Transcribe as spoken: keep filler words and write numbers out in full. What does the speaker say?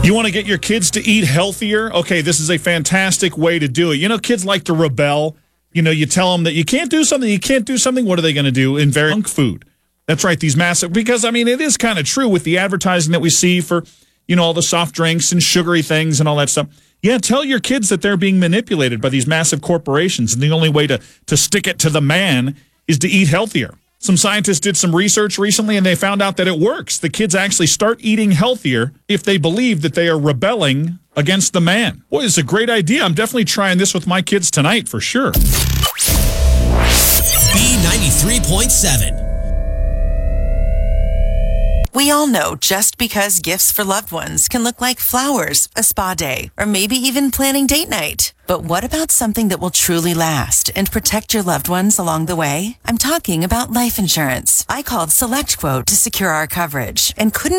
You want to get your kids to eat healthier? Okay, this is a fantastic way to do it. You know, kids like to rebel. You know, you tell them that you can't do something, you can't do something. What are they going to do? Invent junk food. That's right, these massive, because, I mean, it is kind of true with the advertising that we see for, you know, all the soft drinks and sugary things and all that stuff. Yeah, tell your kids that they're being manipulated by these massive corporations, and the only way to, to stick it to the man is to eat healthier. Some scientists did some research recently, and they found out that it works. The kids actually start eating healthier if they believe that they are rebelling against the man. Boy, it's a great idea. I'm definitely trying this with my kids tonight for sure. B ninety-three point seven. We all know just because gifts for loved ones can look like flowers, a spa day, or maybe even planning date night. But what about something that will truly last and protect your loved ones along the way? I'm talking about life insurance. I called SelectQuote to secure our coverage and couldn't